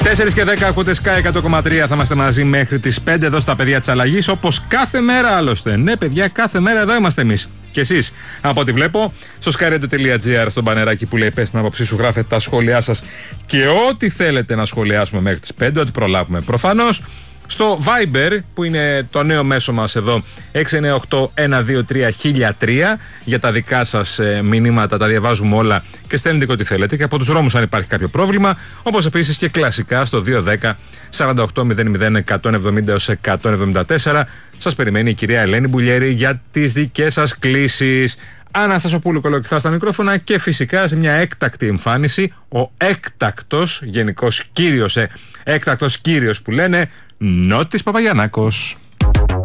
4 και 10 ακούτε Sky 100,3. Θα είμαστε μαζί μέχρι τις 5 εδώ στα παιδιά της αλλαγής. Όπως κάθε μέρα άλλωστε. Ναι, παιδιά, κάθε μέρα εδώ είμαστε εμείς. Και εσείς, από ό,τι βλέπω, στο skyradio.gr, στον μπανεράκι που λέει πες την άποψή σου, γράφετε τα σχόλιά σας και ό,τι θέλετε να σχολιάσουμε μέχρι τις 5, ό,τι προλάβουμε προφανώς. Στο Viber, που είναι το νέο μέσο μας εδώ, 698-123-1003, για τα δικά σας μηνύματα, τα διαβάζουμε όλα και στέλνετε ό,τι θέλετε, και από τους δρόμους αν υπάρχει κάποιο πρόβλημα, όπως επίσης και κλασικά στο 210-4800-170-174. Σας περιμένει η κυρία Ελένη Μπουλιέρη για τις δικές σας κλήσεις. Αναστασοπούλου Κολοκυθά στα μικρόφωνα και φυσικά σε μια έκτακτη εμφάνιση ο έκτακτος γενικός κύριος, έκτακτος κύριος που λένε, Νότης Παπαγιαννάκος.